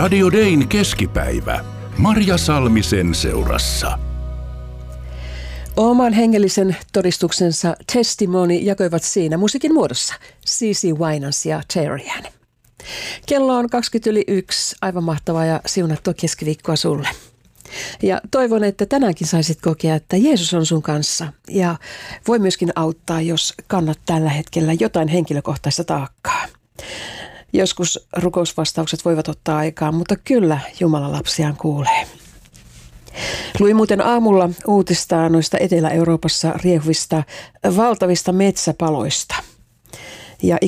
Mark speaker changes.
Speaker 1: Radio Dayn keskipäivä. Marja Salmisen seurassa.
Speaker 2: Oman hengellisen todistuksensa Testimony jakoivat siinä musiikin muodossa CeCe Winans ja Terrian. Kello on 20:01, aivan mahtavaa ja siunattua keskiviikkoa sulle. Ja toivon, että tänäänkin saisit kokea, että Jeesus on sun kanssa ja voi myöskin auttaa, jos kannat tällä hetkellä jotain henkilökohtaista taakkaa. Joskus rukousvastaukset voivat ottaa aikaa, mutta kyllä Jumala lapsiaan kuulee. Luin muuten aamulla uutista noista Etelä-Euroopassa riehuvista valtavista metsäpaloista. Ja